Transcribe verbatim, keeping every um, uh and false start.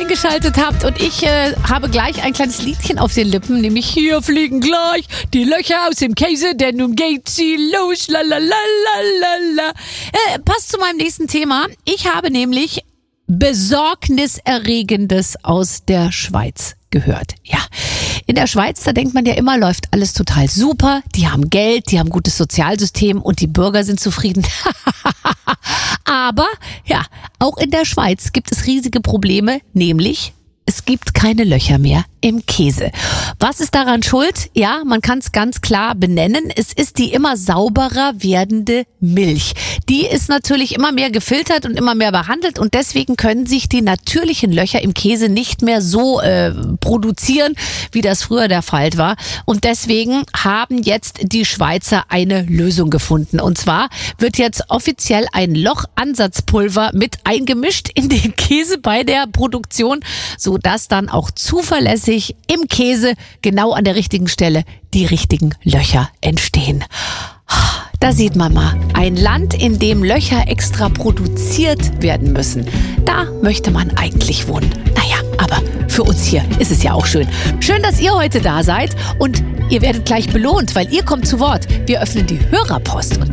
eingeschaltet habt und ich äh, habe gleich ein kleines Liedchen auf den Lippen, nämlich hier fliegen gleich die Löcher aus dem Käse, denn nun geht sie los, la la la la la. Äh, passt zu meinem nächsten Thema. Ich habe nämlich Besorgniserregendes aus der Schweiz gehört. Ja, in der Schweiz, da denkt man ja immer, läuft alles total super. Die haben Geld, die haben ein gutes Sozialsystem und die Bürger sind zufrieden. Aber ja, auch in der Schweiz gibt es riesige Probleme, nämlich es gibt keine Löcher mehr im Käse. Was ist daran schuld? Ja, man kann es ganz klar benennen. Es ist die immer sauberer werdende Milch. Die ist natürlich immer mehr gefiltert und immer mehr behandelt und deswegen können sich die natürlichen Löcher im Käse nicht mehr so äh, produzieren, wie das früher der Fall war. Und deswegen haben jetzt die Schweizer eine Lösung gefunden. Und zwar wird jetzt offiziell ein Lochansatzpulver mit eingemischt in den Käse bei der Produktion, so dass dann auch zuverlässig im Käse genau an der richtigen Stelle die richtigen Löcher entstehen. Da sieht man mal, ein Land, in dem Löcher extra produziert werden müssen. Da möchte man eigentlich wohnen. Naja, aber für uns hier ist es ja auch schön. Schön, dass ihr heute da seid und ihr werdet gleich belohnt, weil ihr kommt zu Wort. Wir öffnen die Hörerpost und